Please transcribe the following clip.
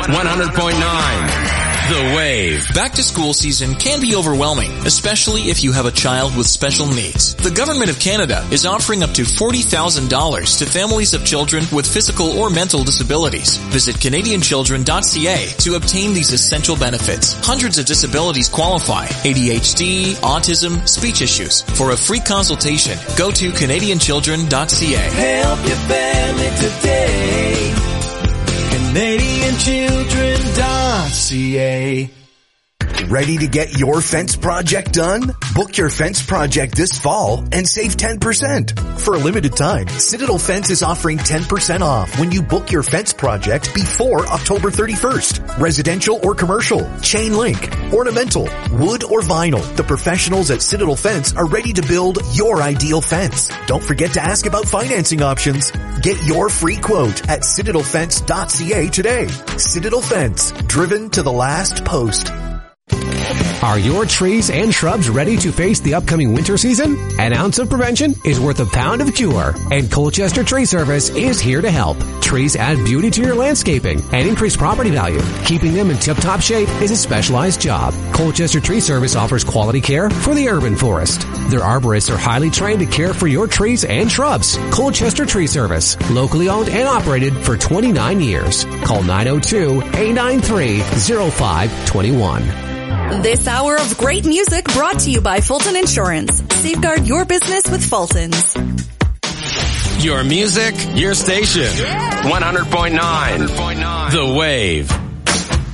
100.9 The Wave. Back to school season can be overwhelming, especially if you have a child with special needs. The Government of Canada is offering up to $40,000 to families of children with physical or mental disabilities. Visit CanadianChildren.ca to obtain these essential benefits. Hundreds of disabilities qualify: ADHD, autism, speech issues. For a free consultation, go to CanadianChildren.ca. Help your family today. CanadianChildren.ca. Ready to get your fence project done? Book your fence project this fall and save 10%. For a limited time, Citadel Fence is offering 10% off when you book your fence project before October 31st. Residential or commercial, chain link, ornamental, wood or vinyl. The professionals at Citadel Fence are ready to build your ideal fence. Don't forget to ask about financing options. Get your free quote at citadelfence.ca today. Citadel Fence, driven to the last post. Are your trees and shrubs ready to face the upcoming winter season? An ounce of prevention is worth a pound of cure, and Colchester Tree Service is here to help. Trees add beauty to your landscaping and increase property value. Keeping them in tip-top shape is a specialized job. Colchester Tree Service offers quality care for the urban forest. Their arborists are highly trained to care for your trees and shrubs. Colchester Tree Service, locally owned and operated for 29 years. Call 902-893-0521. This hour of great music brought to you by Fulton Insurance. Safeguard your business with Fulton's. Your music, your station. 100.9 The Wave.